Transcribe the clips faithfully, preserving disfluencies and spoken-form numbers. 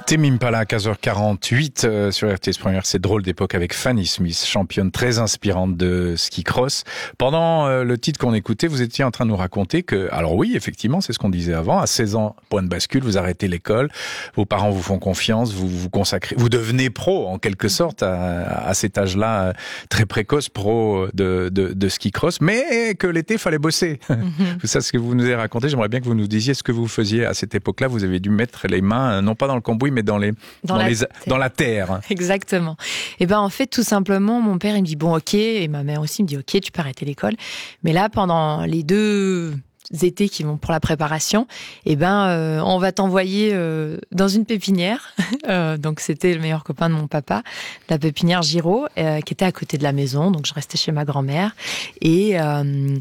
Tame Impala à quinze heures quarante-huit euh, sur R T S Première, c'est Drôle d'époque avec Fanny Smith, championne très inspirante de ski cross. Pendant euh, le titre qu'on écoutait, vous étiez en train de nous raconter que, alors oui, effectivement, c'est ce qu'on disait avant, à seize ans, point de bascule, vous arrêtez l'école, vos parents vous font confiance, vous vous consacrez, vous devenez pro en quelque sorte à, à cet âge-là très précoce, pro de, de, de ski cross, mais que l'été fallait bosser. Mm-hmm. Ça, ce que vous nous avez raconté, j'aimerais bien que vous nous disiez ce que vous faisiez à cette époque-là. Vous avez dû mettre les mains, non pas dans le cambouis, mais dans les dans, dans, la, les, terre. dans la terre. Exactement. Et ben en fait, tout simplement, mon père il me dit bon ok, et ma mère aussi me dit ok, tu peux arrêter l'école. Mais là, pendant les deux étés qui vont pour la préparation, et ben euh, on va t'envoyer euh, dans une pépinière. euh, donc c'était le meilleur copain de mon papa, la pépinière Giraud, euh, qui était à côté de la maison. Donc je restais chez ma grand-mère et euh,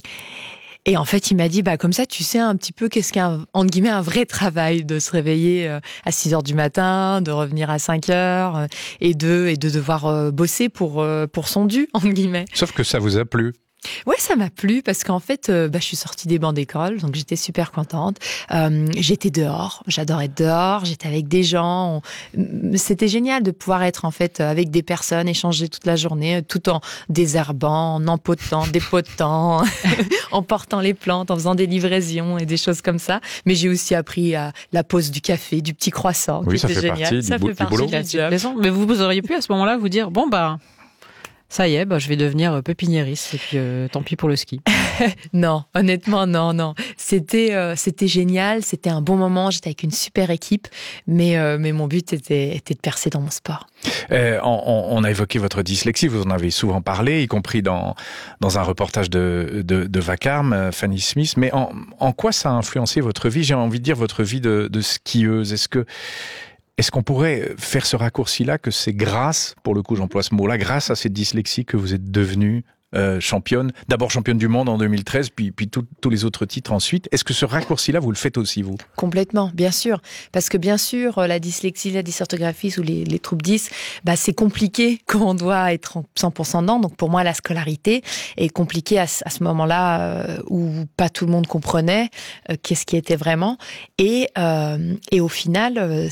Et en fait, il m'a dit, bah, comme ça, tu sais un petit peu qu'est-ce qu'un, entre guillemets, un vrai travail de se réveiller à six heures du matin, de revenir à cinq heures et de, et de devoir bosser pour, pour son dû, entre guillemets. Sauf que ça vous a plu. Ouais, ça m'a plu parce qu'en fait, euh, bah, je suis sortie des bancs d'école, donc j'étais super contente. Euh, j'étais dehors, j'adorais être dehors, j'étais avec des gens. On... C'était génial de pouvoir être en fait avec des personnes, échanger toute la journée, tout en désherbant, en empotant, dépotant, en portant les plantes, en faisant des livraisons et des choses comme ça. Mais j'ai aussi appris à la pause du café, du petit croissant. Oui, qui ça était fait génial. partie ça du, fait du partie boulot. de la job. Mais vous, vous auriez pu à ce moment-là vous dire bon bah. Ça y est, bah, je vais devenir pépiniériste et puis euh, tant pis pour le ski. Non, honnêtement, non, non. C'était, euh, c'était génial, c'était un bon moment, j'étais avec une super équipe, mais, euh, mais mon but était, était de percer dans mon sport. Euh, on, on a évoqué votre dyslexie, vous en avez souvent parlé, y compris dans, dans un reportage de, de, de Vacarme, Fanny Smith, mais en, en quoi ça a influencé votre vie ? J'ai envie de dire votre vie de, de skieuse. Est-ce que Est-ce qu'on pourrait faire ce raccourci-là, que c'est grâce, pour le coup j'emploie ce mot-là, grâce à cette dyslexie que vous êtes devenue euh, championne, d'abord championne du monde en deux mille treize, puis, puis tout, tous les autres titres ensuite. Est-ce que ce raccourci-là, vous le faites aussi, vous ? Complètement, bien sûr. Parce que bien sûr, la dyslexie, la dysorthographie ou les, les troubles dys, bah, c'est compliqué quand on doit être cent pour cent dedans. Donc pour moi, la scolarité est compliquée à, à ce moment-là euh, où pas tout le monde comprenait euh, qu'est-ce qui était vraiment. Et, euh, et au final, euh,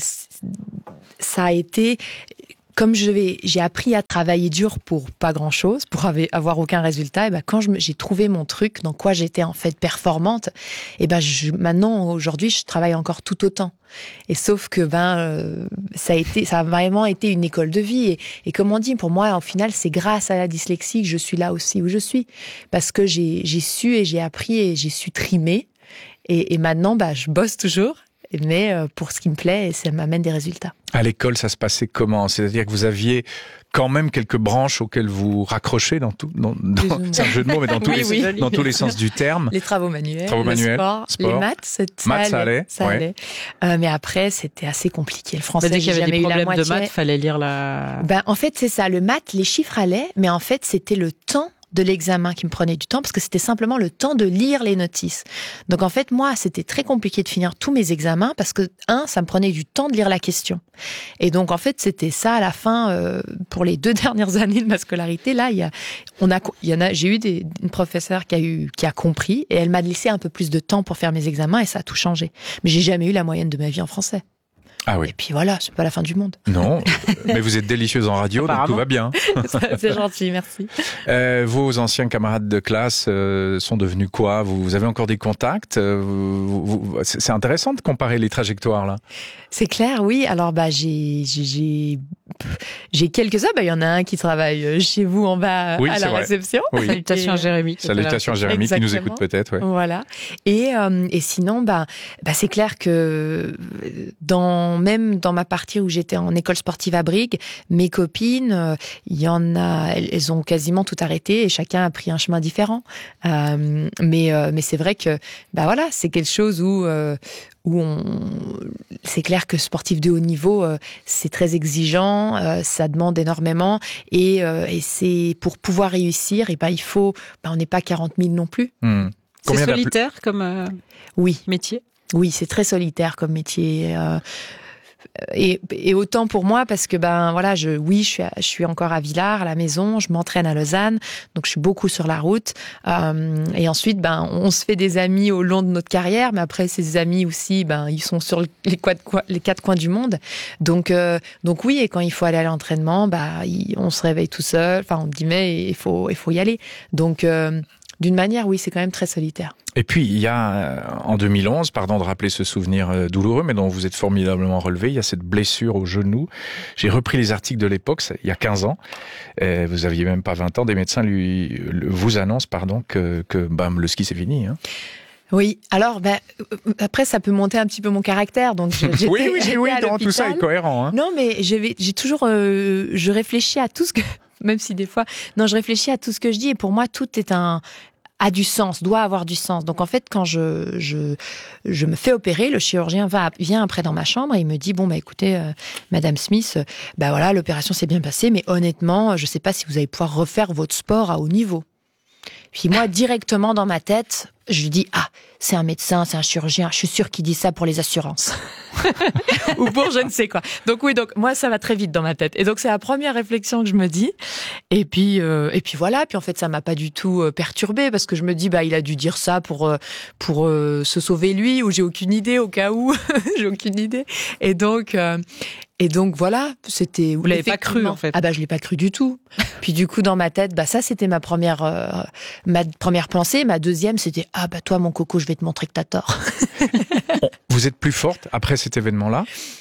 ça a été... Comme je vais, j'ai appris à travailler dur pour pas grand-chose, pour avoir aucun résultat, et ben quand je, j'ai trouvé mon truc, dans quoi j'étais en fait performante, et ben je, maintenant aujourd'hui je travaille encore tout autant. Et sauf que ben euh, ça a été, ça a vraiment été une école de vie. Et, et comme on dit, pour moi, au final, c'est grâce à la dyslexie que je suis là aussi où je suis, parce que j'ai, j'ai su et j'ai appris et j'ai su trimer. Et, et maintenant, ben je bosse toujours. Mais pour ce qui me plaît, ça m'amène des résultats. À l'école, ça se passait comment ? C'est-à-dire que vous aviez quand même quelques branches auxquelles vous raccrochez dans tout, dans, dans, c'est un jeu de mots, mais dans tous, oui, les, oui. dans tous les sens du terme. Les travaux manuels, travaux le manuels sport, sport, les maths, ça, maths, ça allait. allait, ça ouais. allait. Euh, mais après, c'était assez compliqué. Le français, bah, dès qu'il y avait jamais des problèmes eu la moitié. de maths, fallait lire la. Ben, en fait, c'est ça. Le maths, les chiffres allaient, mais en fait, c'était le temps de l'examen qui me prenait du temps, parce que c'était simplement le temps de lire les notices. Donc en fait, moi, c'était très compliqué de finir tous mes examens, parce que, un, ça me prenait du temps de lire la question. Et donc en fait, c'était ça à la fin, euh, pour les deux dernières années de ma scolarité, là, il y a, on a, il y en a, j'ai eu des, une professeure qui a eu, qui a compris, et elle m'a laissé un peu plus de temps pour faire mes examens, et ça a tout changé. Mais j'ai jamais eu la moyenne de ma vie en français. Ah oui. Et puis voilà, c'est pas la fin du monde. Non, mais vous êtes délicieuse en radio, donc tout va bien. C'est gentil, merci. Euh, vos anciens camarades de classe euh, sont devenus quoi ? vous, vous avez encore des contacts ? euh, vous, vous, C'est intéressant de comparer les trajectoires là. C'est clair, oui. Alors bah j'ai j'ai j'ai, j'ai quelques-uns. Bah il y en a un qui travaille chez vous en bas oui, à la vrai. réception. Oui. Salutations à Jérémy. Salutations à Jérémy Exactement. Qui nous écoute peut-être. Ouais. Voilà. Et euh, et sinon bah bah c'est clair que dans même dans ma partie où j'étais en école sportive à Brigue, mes copines, il y en a, elles, elles ont quasiment tout arrêté et chacun a pris un chemin différent. Euh, mais euh, mais c'est vrai que bah voilà, c'est quelque chose où euh, où on, c'est clair que sportif de haut niveau, euh, c'est très exigeant, euh, ça demande énormément, et, euh, et c'est pour pouvoir réussir, et ben il faut, ben on n'est pas quarante mille non plus. Mmh. C'est solitaire comme euh, oui. métier. Oui, c'est très solitaire comme métier. Euh, et, et autant pour moi parce que ben voilà, je oui, je suis à, je suis encore à Villars à la maison, je m'entraîne à Lausanne, donc je suis beaucoup sur la route. Euh, et ensuite, ben on se fait des amis au long de notre carrière, mais après ces amis aussi, ben ils sont sur les quatre coins, les quatre coins du monde. Donc euh, donc oui, et quand il faut aller à l'entraînement, bah il, on se réveille tout seul. Enfin, on dit mais il faut il faut y aller. Donc euh, d'une manière, oui, c'est quand même très solitaire. Et puis, il y a, en deux mille onze, pardon de rappeler ce souvenir douloureux, mais dont vous êtes formidablement relevé, il y a cette blessure au genou. J'ai repris les articles de l'époque, il y a quinze ans. Et vous aviez même pas vingt ans. Des médecins lui, vous annoncent, pardon, que, que bam, le ski, c'est fini, hein. Oui, alors ben, après ça peut monter un petit peu mon caractère, donc j'étais, oui, oui, oui, à non, tout ça est cohérent. Hein. Non, mais j'ai, j'ai toujours, euh, je réfléchis à tout ce que, même si des fois, non, je réfléchis à tout ce que je dis, et pour moi tout est un a du sens, doit avoir du sens. Donc en fait, quand je je je me fais opérer, le chirurgien va vient après dans ma chambre et il me dit bon bah écoutez, euh, Madame Smith, euh, bah voilà, l'opération s'est bien passée, mais honnêtement, je sais pas si vous allez pouvoir refaire votre sport à haut niveau. Puis moi, directement dans ma tête, je lui dis ah, c'est un médecin, c'est un chirurgien, je suis sûre qu'il dit ça pour les assurances. Ou pour je ne sais quoi. Donc oui, donc moi ça va très vite dans ma tête. Et donc c'est la première réflexion que je me dis. Et puis euh, et puis voilà, puis en fait ça m'a pas du tout euh, perturbée parce que je me dis bah il a dû dire ça pour euh, pour euh, se sauver lui, ou j'ai aucune idée au cas où, j'ai aucune idée. Et donc euh, et donc voilà, c'était vous l'avez pas cru en fait. Ah bah je l'ai pas cru du tout. Puis du coup dans ma tête, bah ça c'était ma première euh, ma première pensée, ma deuxième c'était ah bah toi mon coco, je vais te montrer que t'as tort. Vous êtes plus forte après cet événement-là ?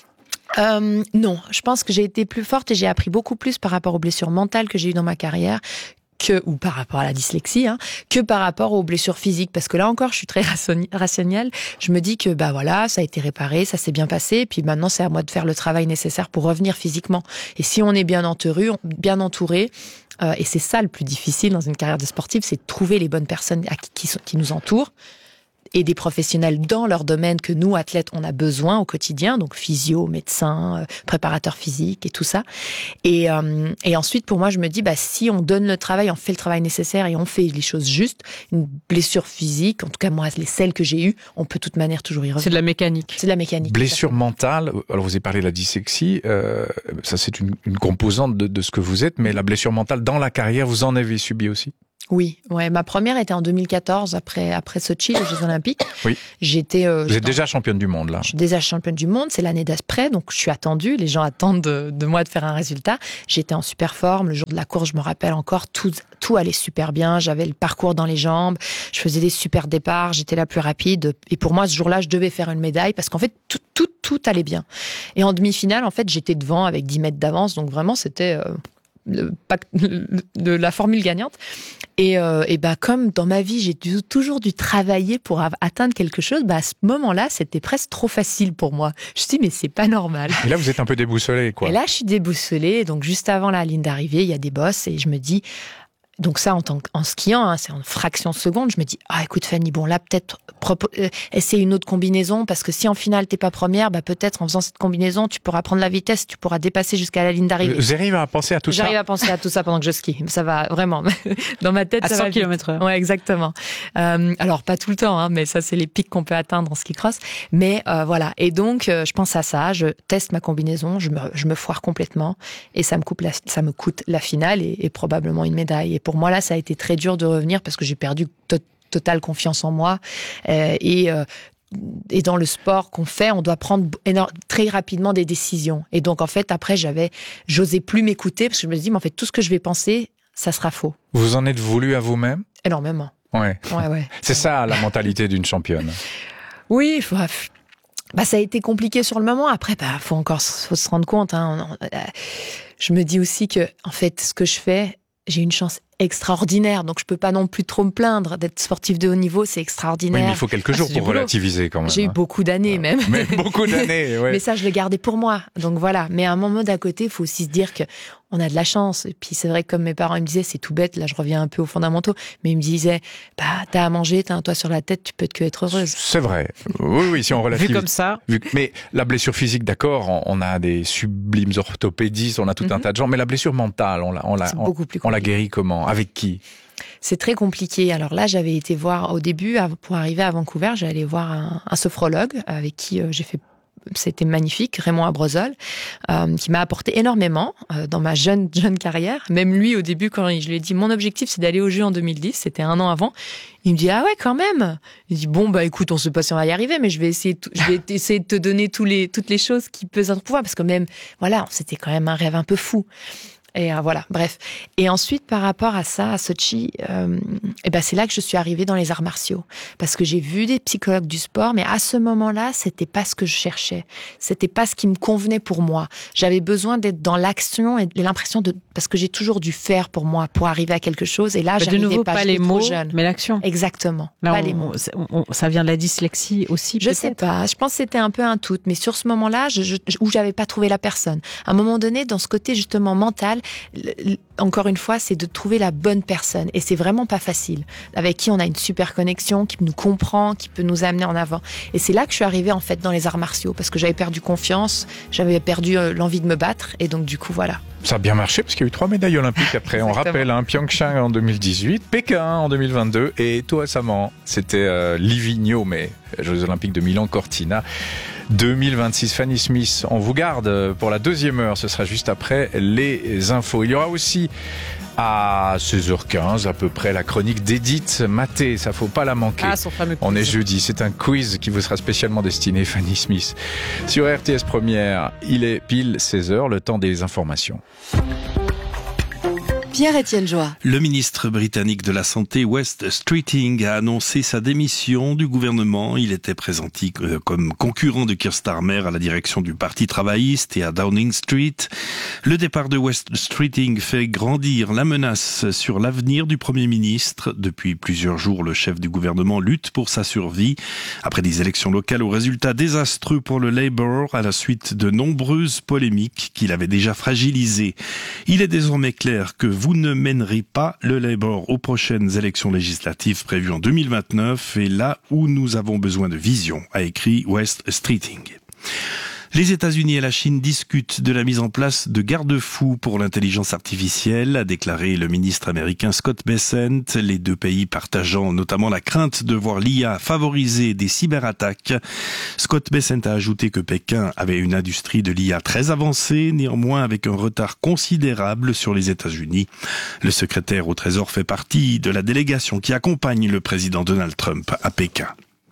Euh, non, je pense que j'ai été plus forte et j'ai appris beaucoup plus par rapport aux blessures mentales que j'ai eues dans ma carrière, que ou par rapport à la dyslexie, hein, que par rapport aux blessures physiques. Parce que là encore, je suis très rationnelle. Je me dis que bah voilà, ça a été réparé, ça s'est bien passé, et puis maintenant c'est à moi de faire le travail nécessaire pour revenir physiquement. Et si on est bien entouré, bien entouré. Euh, et c'est ça le plus difficile dans une carrière de sportif, c'est de trouver les bonnes personnes à qui, qui, qui nous entourent. Et des professionnels dans leur domaine que nous, athlètes, on a besoin au quotidien, donc physio, médecin, euh, préparateur physique et tout ça. Et, euh, et ensuite, pour moi, je me dis, bah, si on donne le travail, on fait le travail nécessaire et on fait les choses justes, une blessure physique, en tout cas moi, les celles que j'ai eues, on peut de toute manière toujours y revenir. C'est de la mécanique. C'est de la mécanique. Blessure mentale, alors vous avez parlé de la dyslexie, euh, ça c'est une, une composante de, de ce que vous êtes, mais la blessure mentale dans la carrière, vous en avez subi aussi ? Oui, ouais, ma première était en deux mille quatorze, après après Sochi, les Jeux Olympiques. Oui. J'étais. Euh, Vous j'étais êtes déjà championne du monde là. Je suis déjà championne du monde, c'est l'année d'après, donc je suis attendue. Les gens attendent de, de moi de faire un résultat. J'étais en super forme. Le jour de la course, je me rappelle encore, tout tout allait super bien. J'avais le parcours dans les jambes. Je faisais des super départs. J'étais la plus rapide. Et pour moi, ce jour-là, je devais faire une médaille parce qu'en fait, tout tout tout allait bien. Et en demi-finale, en fait, j'étais devant avec dix mètres d'avance, donc vraiment, c'était euh, le, le, de la formule gagnante. Et, euh, et bah comme dans ma vie, j'ai dû, toujours dû travailler pour atteindre quelque chose, bah à ce moment-là, c'était presque trop facile pour moi. Je me suis dit, mais c'est pas normal. Et là, vous êtes un peu déboussolée, quoi. Et là, je suis déboussolée. Donc, juste avant la ligne d'arrivée, il y a des bosses et je me dis... Donc ça, en tant en skiant, hein, c'est en fraction de seconde, je me dis, ah écoute Fanny, bon là peut-être propo- euh, essayer une autre combinaison, parce que si en finale t'es pas première, bah peut-être en faisant cette combinaison, tu pourras prendre la vitesse, tu pourras dépasser jusqu'à la ligne d'arrivée. Vous arrivez à penser à tout J'arrive ça J'arrive à penser à tout ça pendant que je skie, ça va vraiment. Dans ma tête, à ça cent va kilomètres heure. Ouais, exactement. Euh, alors pas tout le temps, hein, mais ça c'est les pics qu'on peut atteindre en ski cross. Mais euh, voilà, et donc euh, je pense à ça, je teste ma combinaison, je me, je me foire complètement, et ça me coupe la, ça me coûte la finale et, et probablement une médaille. Et pour moi là, ça a été très dur de revenir parce que j'ai perdu to- totale confiance en moi euh, et euh, et dans le sport qu'on fait, on doit prendre énorme, très rapidement des décisions. Et donc en fait après j'avais j'osais plus m'écouter parce que je me dis mais en fait tout ce que je vais penser, ça sera faux. Vous en êtes voulu à vous-même ? Énormément. Ouais. Ouais ouais. C'est ça la mentalité d'une championne. Oui, faut, bah ça a été compliqué sur le moment. Après bah faut encore faut se rendre compte hein. Je me dis aussi que en fait ce que je fais, j'ai une chance extraordinaire, donc je peux pas non plus trop me plaindre d'être sportif de haut niveau, c'est extraordinaire. Oui, mais il faut quelques ah, jours pour relativiser quand même. J'ai eu beaucoup d'années même. Mais beaucoup d'années, ouais. Mais ça, je le gardais pour moi. Donc voilà. Mais à un moment d'à côté, il faut aussi se dire que on a de la chance. Et puis c'est vrai que comme mes parents ils me disaient, c'est tout bête, là je reviens un peu aux fondamentaux, mais ils me disaient, bah t'as à manger, t'as un toit sur la tête, tu peux que être heureuse. C'est vrai. Oui, oui, si on relativise. Vu comme ça. Vu... Mais la blessure physique, d'accord, on a des sublimes orthopédistes, on a tout mm-hmm. un tas de gens, mais la blessure mentale, on l'a, on l'a, on, on l'a guérie comment ? Avec qui ? C'est très compliqué. Alors là, j'avais été voir au début, pour arriver à Vancouver, j'allais voir un, un sophrologue avec qui euh, j'ai fait c'était magnifique, Raymond Abrezol, euh, qui m'a apporté énormément euh, dans ma jeune jeune carrière. Même lui, au début, quand je lui ai dit mon objectif, c'est d'aller aux Jeux en deux mille dix, c'était un an avant. Il me dit ah ouais quand même. Il dit bon bah écoute, on sait pas si on va y arriver, mais je vais essayer, t- je vais essayer de te donner tous les toutes les choses qui peuvent être pouvoir, parce que même voilà, c'était quand même un rêve un peu fou. Et euh, voilà, bref. Et ensuite, par rapport à ça, à Sochi, euh, et ben c'est là que je suis arrivée dans les arts martiaux, parce que j'ai vu des psychologues du sport, mais à ce moment-là, c'était pas ce que je cherchais, c'était pas ce qui me convenait pour moi. J'avais besoin d'être dans l'action et l'impression de, parce que j'ai toujours dû faire pour moi, pour arriver à quelque chose. Et là, bah, j'arrivais de nouveau, pas, pas j'étais les trop mots, jeune. mais l'action. Exactement. Là, pas on, les mots. on, on, ça vient de la dyslexie aussi. Je peut-être sais pas. Je pense que c'était un peu un tout. Mais sur ce moment-là, je, je, où j'avais pas trouvé la personne. À un moment donné, dans ce côté justement mental, le, encore une fois, c'est de trouver la bonne personne. Et c'est vraiment pas facile. Avec qui on a une super connexion, qui nous comprend, qui peut nous amener en avant. Et c'est là que je suis arrivée, en fait, dans les arts martiaux. Parce que j'avais perdu confiance, j'avais perdu euh, l'envie de me battre. Et donc, du coup, voilà. Ça a bien marché parce qu'il y a eu trois médailles olympiques après. On rappelle, hein, Pyeongchang en deux mille dix-huit, Pékin en deux mille vingt-deux et tout récemment, c'était euh, Livigno, mais Jeux Olympiques de Milan Cortina deux mille vingt-six. Fanny Smith, on vous garde pour la deuxième heure. Ce sera juste après les infos. Il y aura aussi à seize heures quinze à peu près la chronique d'Edith Maté. Ça faut pas la manquer. Ah, son fameux quiz. On est jeudi. C'est un quiz qui vous sera spécialement destiné, Fanny Smith. Sur R T S Première, il est pile seize heures, le temps des informations. Pierre-Étienne Joie. Le ministre britannique de la Santé, West Streeting, a annoncé sa démission du gouvernement. Il était présenté comme concurrent de Keir Starmer à la direction du Parti travailliste et à Downing Street. Le départ de West Streeting fait grandir la menace sur l'avenir du Premier ministre. Depuis plusieurs jours, le chef du gouvernement lutte pour sa survie. Après des élections locales aux résultats désastreux pour le Labour, à la suite de nombreuses polémiques qu'il avait déjà fragilisées. Il est désormais clair que vous Vous ne mènerez pas le Labour aux prochaines élections législatives prévues en deux mille vingt-neuf et là où nous avons besoin de vision, a écrit West Streeting. Les États-Unis et la Chine discutent de la mise en place de garde-fous pour l'intelligence artificielle, a déclaré le ministre américain Scott Bessent, les deux pays partageant notamment la crainte de voir l'I A favoriser des cyberattaques. Scott Bessent a ajouté que Pékin avait une industrie de l'I A très avancée, néanmoins avec un retard considérable sur les États-Unis. Le secrétaire au Trésor fait partie de la délégation qui accompagne le président Donald Trump à Pékin.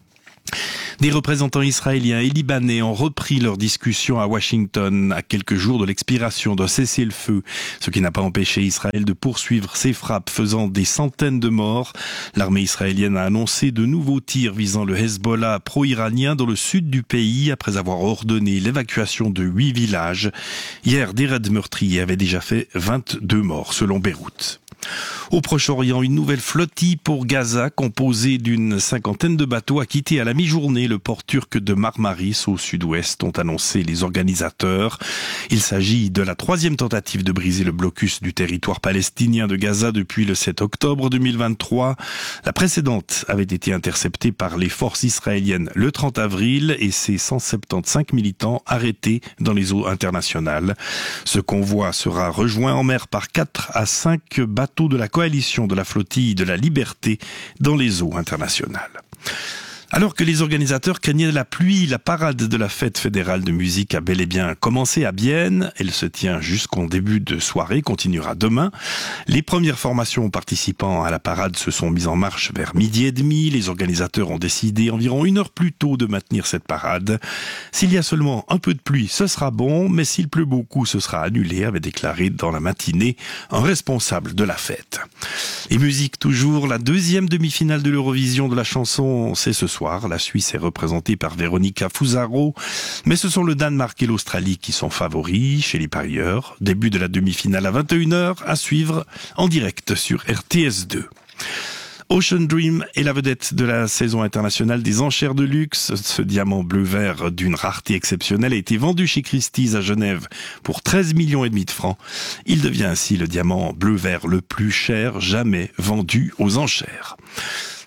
Des représentants israéliens et libanais ont repris leur discussion à Washington à quelques jours de l'expiration d'un cessez-le-feu, ce qui n'a pas empêché Israël de poursuivre ses frappes faisant des centaines de morts. L'armée israélienne a annoncé de nouveaux tirs visant le Hezbollah pro-iranien dans le sud du pays après avoir ordonné l'évacuation de huit villages. Hier, des raids meurtriers avaient déjà fait vingt-deux morts selon Beyrouth. Au Proche-Orient, une nouvelle flottille pour Gaza, composée d'une cinquantaine de bateaux, a quitté à la mi-journée le port turc de Marmaris au sud-ouest, ont annoncé les organisateurs. Il s'agit de la troisième tentative de briser le blocus du territoire palestinien de Gaza depuis le sept octobre deux mille vingt-trois. La précédente avait été interceptée par les forces israéliennes le trente avril et ses cent soixante-quinze militants arrêtés dans les eaux internationales. Ce convoi sera rejoint en mer par quatre à cinq bateaux de la coalition de la flottille de la liberté dans les eaux internationales. Alors que les organisateurs craignaient la pluie, la parade de la fête fédérale de musique a bel et bien commencé à Bienne. Elle se tient jusqu'en début de soirée, continuera demain. Les premières formations participant à la parade se sont mises en marche vers midi et demi. Les organisateurs ont décidé environ une heure plus tôt de maintenir cette parade. S'il y a seulement un peu de pluie, ce sera bon, mais s'il pleut beaucoup, ce sera annulé, avait déclaré dans la matinée un responsable de la fête. Et musique toujours, la deuxième demi-finale de l'Eurovision de la chanson, c'est ce soir. La Suisse est représentée par Véronica Fusaro, mais ce sont le Danemark et l'Australie qui sont favoris chez les parieurs. Début de la demi-finale à vingt et une heures, à suivre en direct sur R T S deux. Ocean Dream est la vedette de la saison internationale des enchères de luxe. Ce diamant bleu-vert d'une rareté exceptionnelle a été vendu chez Christie's à Genève pour treize millions et demi de francs. Il devient ainsi le diamant bleu-vert le plus cher jamais vendu aux enchères.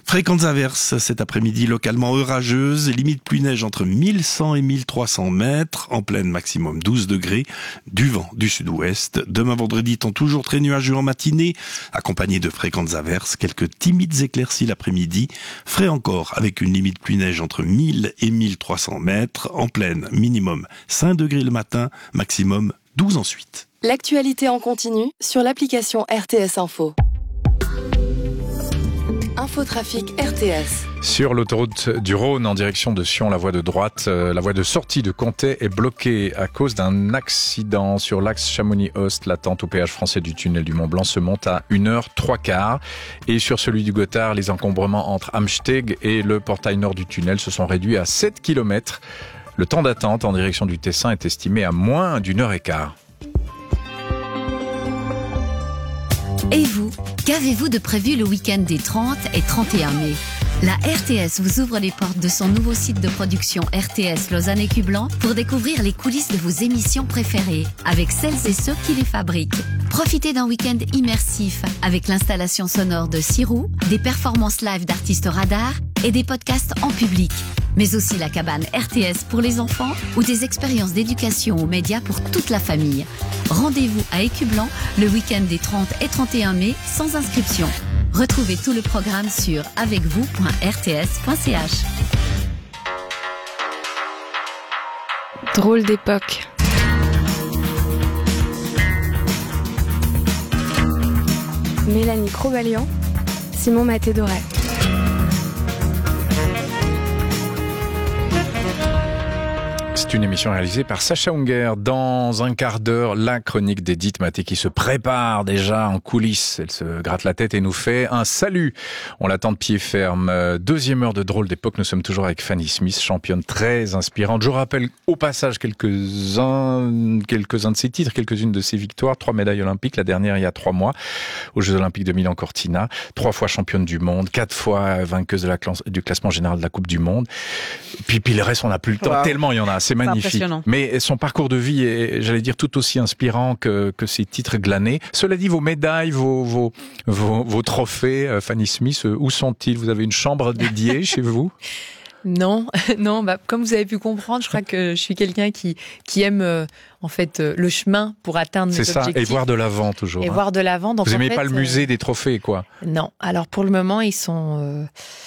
Fréquentes averses cet après-midi, localement orageuses, limite pluie-neige entre mille cent et mille trois cents mètres, en pleine maximum douze degrés, du vent du sud-ouest. Demain vendredi, temps toujours très nuageux en matinée, accompagné de fréquentes averses, quelques timides éclaircies l'après-midi, frais encore avec une limite pluie-neige entre mille et mille trois cents mètres, en pleine minimum cinq degrés le matin, maximum douze ensuite. L'actualité en continu sur l'application R T S Info. Infotrafic R T S. Sur l'autoroute du Rhône en direction de Sion, la voie de droite, euh, la voie de sortie de Comté est bloquée à cause d'un accident sur l'axe Chamonix-Ost. L'attente au péage français du tunnel du Mont-Blanc se monte à une heure trois quarts. Et sur celui du Gothard, les encombrements entre Amsteg et le portail nord du tunnel se sont réduits à sept kilomètres. Le temps d'attente en direction du Tessin est estimé à moins d'une heure et quart. Et vous, qu'avez-vous de prévu le week-end des trente et trente et un mai ? La R T S vous ouvre les portes de son nouveau site de production R T S Lausanne et Cublan pour découvrir les coulisses de vos émissions préférées avec celles et ceux qui les fabriquent. Profitez d'un week-end immersif avec l'installation sonore de Sirou, des performances live d'artistes radars et des podcasts en public. Mais aussi la cabane R T S pour les enfants ou des expériences d'éducation aux médias pour toute la famille. Rendez-vous à Écublan le week-end des trente et trente et un mai sans inscription. Retrouvez tout le programme sur avec vous point r t s point c h. Drôle d'époque. Mélanie Crobalian, Simon Maté-Doré. C'est une émission réalisée par Sacha Unger. Dans un quart d'heure, la chronique d'Edith Maté qui se prépare déjà en coulisses. Elle se gratte la tête et nous fait un salut. On l'attend de pied ferme. Deuxième heure de Drôle d'époque. Nous sommes toujours avec Fanny Smith, championne très inspirante. Je rappelle au passage quelques-uns, quelques-uns de ses titres, quelques-unes de ses victoires. Trois médailles olympiques. La dernière il y a trois mois aux Jeux Olympiques de Milan-Cortina. Trois fois championne du monde. Quatre fois vainqueuse de la classe, du classement général de la Coupe du Monde. Puis, puis le reste, on n'a plus le temps. Wow. Tellement il y en a. C'est magnifique. Mais son parcours de vie est, j'allais dire, tout aussi inspirant que, que ses titres glanés. Cela dit, vos médailles, vos, vos, vos, vos trophées, Fanny Smith, où sont-ils ? Vous avez une chambre dédiée chez vous ? Non, non. Bah, comme vous avez pu comprendre, je crois que je suis quelqu'un qui qui aime euh, en fait euh, le chemin pour atteindre mes objectifs. C'est ça, et voir de l'avant toujours. Et hein. voir de l'avant. Donc vous n'aimez en fait, pas le musée euh, des trophées, quoi ? Non. Alors pour le moment, ils sont. Euh...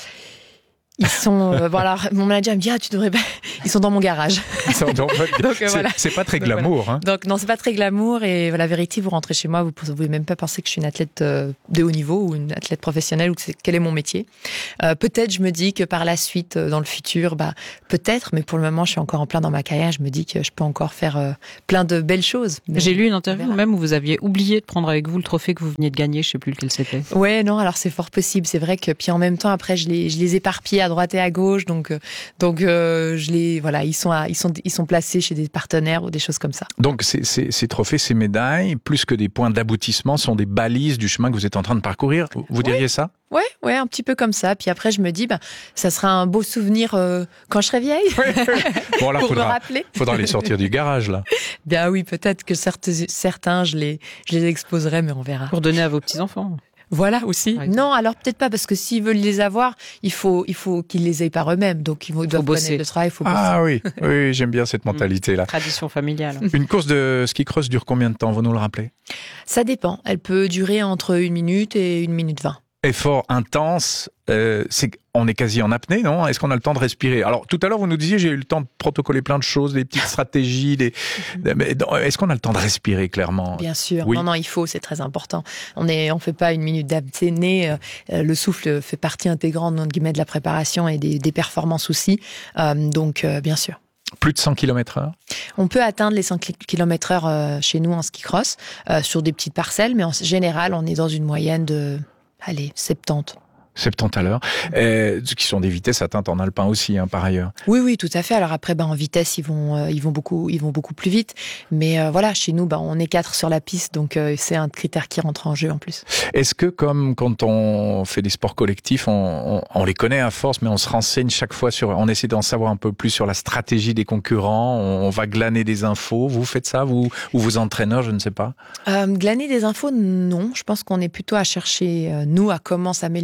Ils sont, euh, voilà, mon manager me dit, ah, tu devrais pas, ils sont dans mon garage. Donc, donc euh, voilà. C'est pas très glamour, voilà. hein. Donc, non, c'est pas très glamour et la vérité, vous rentrez chez moi, vous pouvez même pas penser que je suis une athlète euh, de haut niveau ou une athlète professionnelle ou que c'est, quel est mon métier. Euh, peut-être, je me dis que par la suite, euh, dans le futur, bah, peut-être, mais pour le moment, je suis encore en plein dans ma carrière, je me dis que je peux encore faire euh, plein de belles choses. J'ai lu une interview même où vous aviez oublié de prendre avec vous le trophée que vous veniez de gagner, je sais plus lequel c'était. Ouais, non, alors c'est fort possible, c'est vrai que, puis en même temps, après, je les, je les éparpille à droite et à gauche. Donc, donc euh, je les, voilà, ils sont, à, ils sont, ils sont placés chez des partenaires ou des choses comme ça. Donc, ces, ces, ces trophées, ces médailles, plus que des points d'aboutissement, sont des balises du chemin que vous êtes en train de parcourir. Vous, vous diriez oui. ça ? Ouais, ouais, un petit peu comme ça. Puis après, je me dis, bah, ça sera un beau souvenir euh, quand je serai vieille. Bon, là, pour faudra, me rappeler. Faudra les sortir du garage, là. Bien oui, peut-être que certes, certains, je les, je les exposerai, mais on verra. Pour donner à vos petits enfants. Voilà aussi. Ouais. Non, alors peut-être pas parce que s'ils veulent les avoir, il faut il faut qu'ils les aient par eux-mêmes. Donc ils doivent connaître le travail. Il faut bosser. Ah oui, oui, j'aime bien cette mentalité-là. Tradition familiale. Une course de ski cross dure combien de temps ? Vous nous le rappelez ? Ça dépend. Elle peut durer entre une minute et une minute vingt. Effort intense, euh, c'est, on est quasi en apnée, non ? Est-ce qu'on a le temps de respirer ? Alors, tout à l'heure, vous nous disiez, j'ai eu le temps de protocoler plein de choses, des petites stratégies, des... mais est-ce qu'on a le temps de respirer, clairement ? Bien sûr. Oui. Non, non, il faut, c'est très important. On est, on fait pas une minute d'apnée. Euh, le souffle fait partie intégrante, entre guillemets, de la préparation et des, des performances aussi. Euh, donc, euh, bien sûr. Plus de cent kilomètres heure ? On peut atteindre les cent kilomètres heure euh, chez nous en ski cross, euh, sur des petites parcelles, mais en général, on est dans une moyenne de... Allez, soixante-dix. soixante-dix à l'heure, euh, qui sont des vitesses atteintes en alpin aussi, hein, par ailleurs. Oui, oui, tout à fait. Alors après, ben, en vitesse, ils vont, euh, ils vont beaucoup, ils vont beaucoup plus vite. Mais euh, voilà, chez nous, ben, on est quatre sur la piste, donc euh, c'est un critère qui rentre en jeu en plus. Est-ce que, comme quand on fait des sports collectifs, on, on, on les connaît à force, mais on se renseigne chaque fois sur, on essaie d'en savoir un peu plus sur la stratégie des concurrents, on, on va glaner des infos. Vous faites ça, vous ou vos entraîneurs, je ne sais pas. Euh, glaner des infos, non. Je pense qu'on est plutôt à chercher euh, nous à comment s'améliorer et comment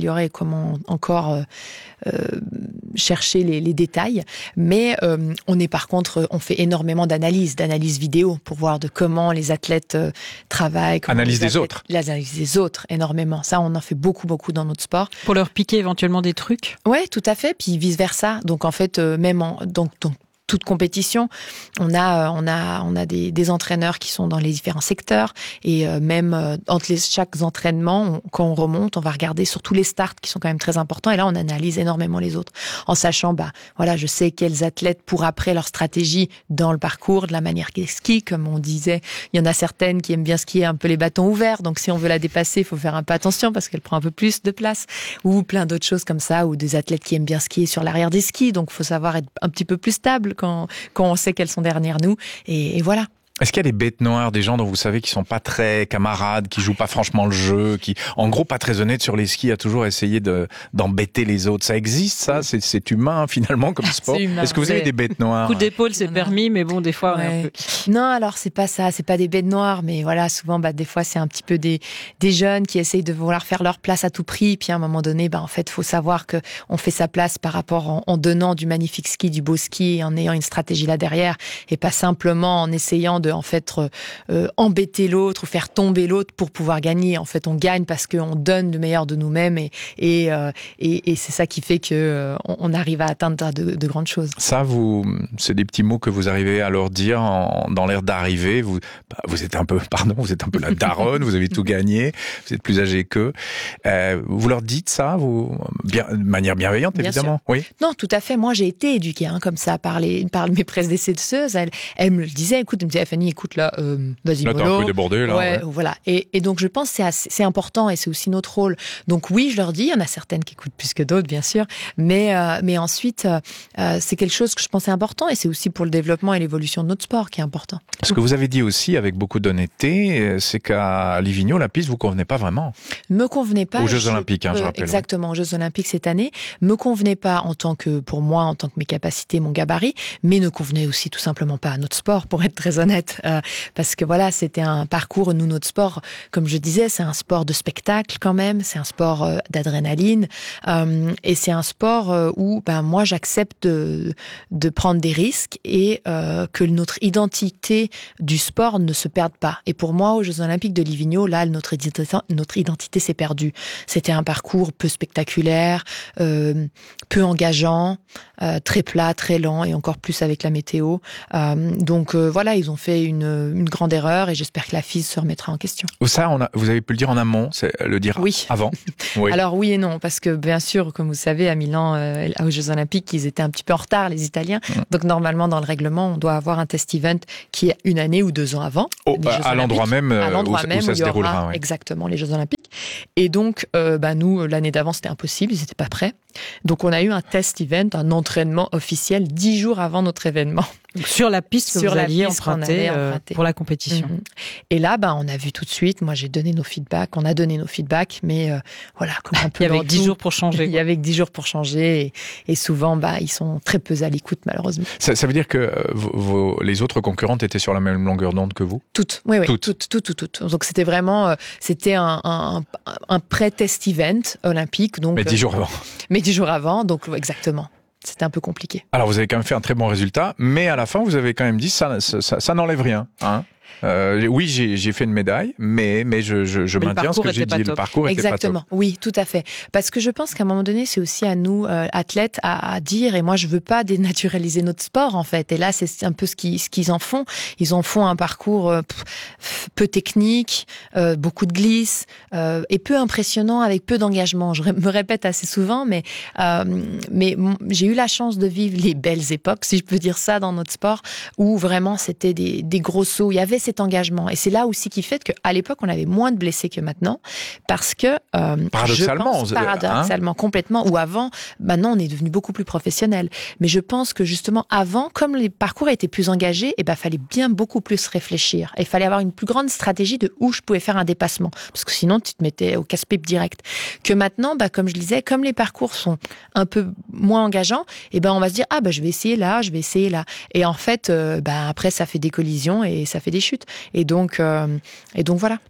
comment encore euh, euh, chercher les, les détails. Mais euh, on est par contre, on fait énormément d'analyses, d'analyses vidéo pour voir de comment les athlètes euh, travaillent. Analyse des athlètes, autres. L'analyse des autres, énormément. Ça, on en fait beaucoup, beaucoup dans notre sport. Pour leur piquer éventuellement des trucs. Ouais, tout à fait. Puis vice versa. Donc en fait, euh, même en donc, donc toute compétition, on a on a on a des, des entraîneurs qui sont dans les différents secteurs et euh, même euh, entre les, chaque entraînement, on, quand on remonte, on va regarder sur tous les starts qui sont quand même très importants et là on analyse énormément les autres en sachant bah voilà, je sais quels athlètes pour après leur stratégie dans le parcours de la manière qu'ils skient, comme on disait, il y en a certaines qui aiment bien skier un peu les bâtons ouverts, donc si on veut la dépasser, il faut faire un peu attention parce qu'elle prend un peu plus de place ou plein d'autres choses comme ça ou des athlètes qui aiment bien skier sur l'arrière des skis, donc faut savoir être un petit peu plus stable quand, quand on sait qu'elles sont derrière nous. Et, et voilà. Est-ce qu'il y a des bêtes noires, des gens dont vous savez qui sont pas très camarades, qui jouent pas franchement le jeu, qui, en gros, pas très honnêtes sur les skis, à toujours essayer de, d'embêter les autres? Ça existe, ça? C'est, c'est humain, finalement, comme sport? Humain, Est-ce que vous avez des bêtes noires? Coup d'épaule, c'est non, permis, mais bon, des fois, ouais. un peu. Non, alors c'est pas ça, c'est pas des bêtes noires, mais voilà, souvent, bah, des fois, c'est un petit peu des, des jeunes qui essayent de vouloir faire leur place à tout prix, et puis à un moment donné, bah, en fait, faut savoir que on fait sa place par rapport en, en donnant du magnifique ski, du beau ski, et en ayant une stratégie là derrière, et pas simplement en essayant de, en fait, Euh, embêter l'autre ou faire tomber l'autre pour pouvoir gagner. En fait, on gagne parce qu'on donne le meilleur de nous-mêmes et, et, euh, et, et c'est ça qui fait que euh, on arrive à atteindre de, de grandes choses. Ça, vous, c'est des petits mots que vous arrivez à leur dire en, dans l'air d'arriver. Vous, bah, vous êtes un peu, pardon, vous êtes un peu la daronne, vous avez tout gagné, vous êtes plus âgé qu'eux. Euh, vous leur dites ça, vous, bien, de manière bienveillante, Bien évidemment. sûr. Oui. Non, tout à fait. Moi, j'ai été éduquée hein, comme ça par les par mes prédécesseuses. Elles, elles me le disaient. Écoute, elle me disait, Fanny, écoute là. Euh, Vas-y, là, t'es un peu débordé, là. Ouais, Ouais. voilà. Et, et donc, je pense que c'est, assez, c'est important et c'est aussi notre rôle. Donc, oui, je leur dis, il y en a certaines qui écoutent plus que d'autres, bien sûr. Mais, euh, mais ensuite, euh, c'est quelque chose que je pense est important et c'est aussi pour le développement et l'évolution de notre sport qui est important. Ce que vous avez dit aussi, avec beaucoup d'honnêteté, c'est qu'à Livigno, la piste vous convenait pas vraiment. Me convenait pas. Aux Jeux je, Olympiques, hein, je rappelle. Exactement, aux Jeux Olympiques cette année. Me convenait pas en tant que, pour moi, en tant que mes capacités, mon gabarit, mais ne convenait aussi tout simplement pas à notre sport, pour être très honnête. Euh, parce que voilà, c'était un parcours, nous, notre sport, comme je disais, c'est un sport de spectacle quand même, c'est un sport euh, d'adrénaline, euh, et c'est un sport euh, où ben, moi, j'accepte de, de prendre des risques et euh, que notre identité du sport ne se perde pas. Et pour moi, aux Jeux Olympiques de Livigno, là, notre identité, notre identité s'est perdue. C'était un parcours peu spectaculaire, euh, peu engageant, euh, très plat, très lent, et encore plus avec la météo. Euh, donc euh, voilà, ils ont fait une, une grande erreur, et j'espère que la F I S se remettra en question. Ça, on a, vous avez pu le dire en amont, c'est le dire oui. avant. Oui. Alors oui et non, parce que bien sûr, comme vous savez, à Milan, euh, aux Jeux Olympiques, ils étaient un petit peu en retard, les Italiens. Mmh. Donc normalement, dans le règlement, on doit avoir un test event qui est une année ou deux ans avant. Oh, bah, à l'endroit même, à l'endroit où, même où ça où se il y aura déroulera. Oui. Exactement, les Jeux Olympiques. Et donc, euh, bah, nous, l'année d'avant, c'était impossible, ils n'étaient pas prêts. Donc on a eu un test event, un entraînement officiel dix jours avant notre événement. Donc, sur la piste que sur vous la aviez piste empruntée avait euh, emprunté. pour la compétition. Mm-hmm. Et là, bah, on a vu tout de suite, moi j'ai donné nos feedbacks, on a donné nos feedbacks, mais euh, voilà, comme un peu il y avait dans dix tout, jours pour changer. Il y avait que dix jours pour changer, et, et souvent, bah, ils sont très peu à l'écoute, malheureusement. Ça, ça veut dire que euh, vos, vos, les autres concurrentes étaient sur la même longueur d'onde que vous? Toutes, oui, oui, toutes, toutes, toutes, toutes. toutes. Donc c'était vraiment, euh, c'était un, un, un pré-test event olympique. Donc, mais dix jours avant. Mais dix jours avant, donc exactement. C'était un peu compliqué. Alors vous avez quand même fait un très bon résultat, mais à la fin vous avez quand même dit ça, ça, ça, ça n'enlève rien, hein. Euh, oui, j'ai, j'ai fait une médaille, mais mais je, je, je mais maintiens ce que j'ai dit. Le parcours était Exactement. pas top. Oui, tout à fait. Parce que je pense qu'à un moment donné, c'est aussi à nous euh, athlètes à, à dire. Et moi, je veux pas dénaturaliser notre sport en fait. Et là, c'est un peu ce qu'ils ce qu'ils en font. Ils en font un parcours euh, peu technique, euh, beaucoup de glisse euh, et peu impressionnant avec peu d'engagement. Je me répète assez souvent, mais euh, mais j'ai eu la chance de vivre les belles époques, si je peux dire ça, dans notre sport, où vraiment c'était des des gros sauts. Il y avait cet engagement. Et c'est là aussi qui fait qu'à l'époque, on avait moins de blessés que maintenant, parce que euh, paradoxalement, je pense, paradoxalement, hein complètement, ou avant, maintenant on est devenu beaucoup plus professionnel. Mais je pense que justement avant, comme les parcours étaient plus engagés, eh ben fallait bien beaucoup plus réfléchir. Il fallait avoir une plus grande stratégie de où je pouvais faire un dépassement, parce que sinon tu te mettais au casse-pipe direct. Que maintenant, bah comme je le disais, comme les parcours sont un peu moins engageants, eh ben on va se dire ah bah je vais essayer là, je vais essayer là. Et en fait, euh, bah après ça fait des collisions et ça fait des chutes. Et donc, euh, et donc voilà.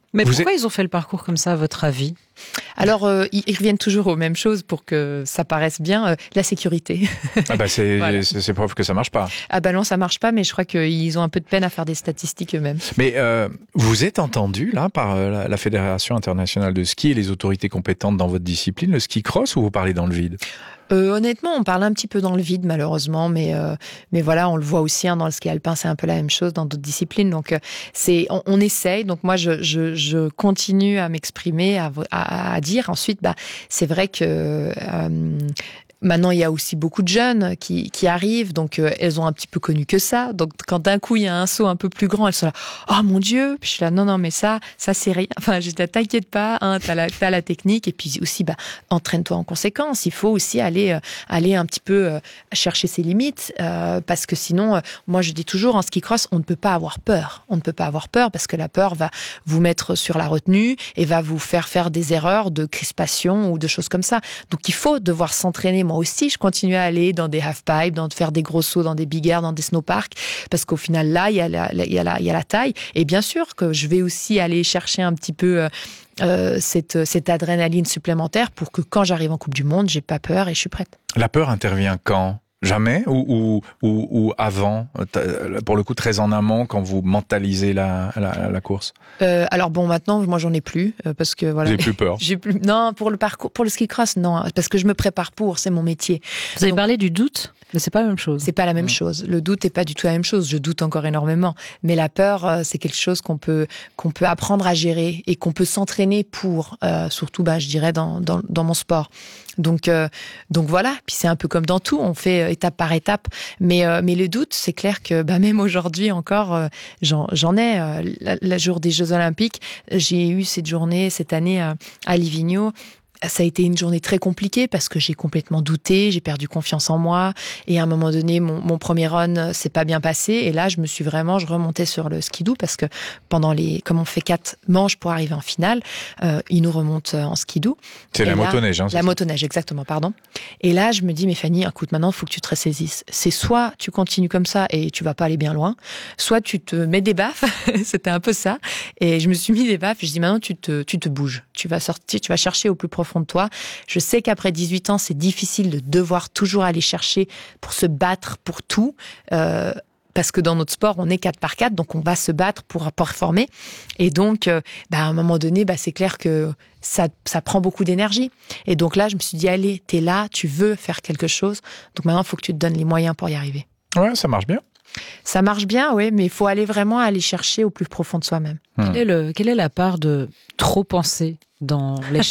Mais Vous pourquoi êtes... ils ont fait le parcours comme ça, à votre avis ? Alors, euh, ils reviennent toujours aux mêmes choses pour que ça paraisse bien. Euh, la sécurité. Ah bah c'est, Voilà. c'est, c'est preuve que ça marche pas. Ah bah non, ça marche pas, mais je crois qu'ils ont un peu de peine à faire des statistiques eux-mêmes. Mais euh, vous êtes entendu là par euh, la, la Fédération internationale de ski et les autorités compétentes dans votre discipline, le ski cross, ou vous parlez dans le vide ? Euh, honnêtement, on parle un petit peu dans le vide, malheureusement, mais euh, mais voilà, on le voit aussi hein, dans le ski alpin, c'est un peu la même chose dans d'autres disciplines. Donc euh, c'est, on, on essaye. Donc moi, je je, je continue à m'exprimer, à, à, à dire. Ensuite, bah c'est vrai que euh, maintenant, il y a aussi beaucoup de jeunes qui, qui arrivent, donc euh, elles ont un petit peu connu que ça. Donc quand d'un coup, il y a un saut un peu plus grand, elles sont là, oh mon Dieu. Puis je suis là, non, non, mais ça, ça c'est rien. Enfin, je dis, t'inquiète pas, hein, t'as la, t'as la technique. Et puis aussi, bah, entraîne-toi en conséquence. Il faut aussi aller, euh, aller un petit peu euh, chercher ses limites, euh, parce que sinon, euh, moi je dis toujours, en ski cross, on ne peut pas avoir peur. On ne peut pas avoir peur parce que la peur va vous mettre sur la retenue et va vous faire faire des erreurs de crispation ou de choses comme ça. Donc il faut devoir s'entraîner. Moi aussi, je continue à aller dans des half-pipes, dans faire des gros sauts dans des big air, dans des snowparks, parce qu'au final, là, il y a la, il y a la, il y a la taille. Et bien sûr que je vais aussi aller chercher un petit peu euh, cette, cette adrénaline supplémentaire pour que quand j'arrive en Coupe du Monde, j'ai pas peur et je suis prête. La peur intervient quand ? Jamais ou, ou, ou, ou avant, pour le coup très en amont, quand vous mentalisez la, la, la course. Euh, alors bon, maintenant, moi j'en ai plus euh, parce que voilà. Vous n'avez plus peur. J'ai plus. Non, pour le parcours, pour le ski cross, non, parce que je me prépare pour, c'est mon métier. Vous avez Donc, parlé du doute, mais c'est pas la même chose. c'est pas la même Mmh. chose. Le doute est pas du tout la même chose. Je doute encore énormément, mais la peur, euh, c'est quelque chose qu'on peut qu'on peut apprendre à gérer et qu'on peut s'entraîner pour. Euh, surtout, bah, je dirais dans dans, dans mon sport. Donc euh, donc voilà. Puis c'est un peu comme dans tout, on fait euh, étape par étape. Mais euh, mais le doute, c'est clair que bah même aujourd'hui encore, euh, j'en j'en ai. Euh, la, la jour des Jeux Olympiques, j'ai eu cette journée cette année à, à Livigno. Ça a été une journée très compliquée parce que j'ai complètement douté, j'ai perdu confiance en moi et à un moment donné, mon, mon premier run s'est pas bien passé et là, je me suis vraiment, je remontais sur le skidoo parce que pendant les, comme on fait quatre manches pour arriver en finale, euh, il nous remonte en skidoo. C'est Et la là, motoneige, hein, c'est La ça. motoneige, exactement, pardon. Et là, je me dis, mais Fanny, écoute, maintenant, il faut que tu te ressaisisses. C'est soit tu continues comme ça et tu vas pas aller bien loin, soit tu te mets des baffes. C'était un peu ça. Et je me suis mis des baffes. Je dis, maintenant, tu te, tu te bouges. Tu vas sortir, tu vas chercher au plus profond de toi. Je sais qu'après dix-huit ans, c'est difficile de devoir toujours aller chercher pour se battre pour tout. Euh, parce que dans notre sport, on est quatre par quatre, donc on va se battre pour performer. Et donc, euh, bah, à un moment donné, bah, c'est clair que ça, ça prend beaucoup d'énergie. Et donc là, je me suis dit, allez, t'es là, tu veux faire quelque chose. Donc maintenant, il faut que tu te donnes les moyens pour y arriver. Ouais, ça marche bien. Ça marche bien, oui, mais il faut aller vraiment aller chercher au plus profond de soi-même. Hmm. Quelle est, le, quelle est la part de trop penser dans l'échec ?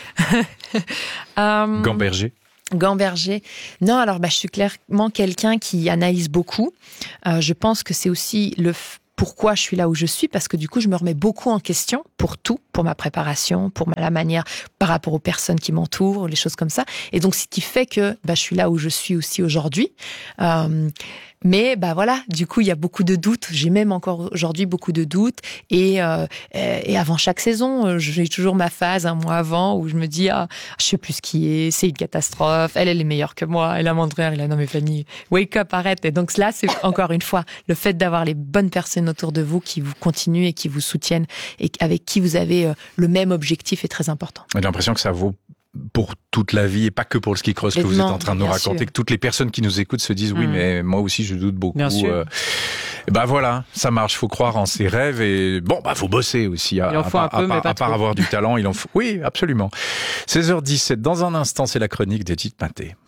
Euh, Gamberger. Gamberger. Non, alors bah, je suis clairement quelqu'un qui analyse beaucoup. Euh, je pense que c'est aussi le f- pourquoi je suis là où je suis, parce que du coup, je me remets beaucoup en question pour tout, pour ma préparation, pour la manière, par rapport aux personnes qui m'entourent, les choses comme ça. Et donc, ce qui fait que bah, je suis là où je suis aussi aujourd'hui. Euh, Mais bah voilà, du coup il y a beaucoup de doutes. J'ai même encore aujourd'hui beaucoup de doutes. Et euh, et avant chaque saison, j'ai toujours ma phase un mois avant où je me dis ah je sais plus skier, c'est une catastrophe. Elle elle est meilleure que moi. Elle a mon frère, il a non mais Fanny, wake up, arrête. Et donc là c'est encore une fois le fait d'avoir les bonnes personnes autour de vous qui vous continuent et qui vous soutiennent et avec qui vous avez le même objectif est très important. J'ai l'impression que ça vaut pour toute la vie et pas que pour le ski cross que vous êtes en train de nous raconter, sûr. que toutes les personnes qui nous écoutent se disent oui, Mmh. mais moi aussi je doute beaucoup. Bien sûr. Euh, et ben voilà, ça marche, faut croire en ses rêves et bon, bah faut bosser aussi. À, Il en faut à, un peu, à, mais à, pas à part trop. avoir du talent, il en faut. Oui, absolument. seize heures dix-sept, dans un instant, c'est la chronique d'Edith Maté.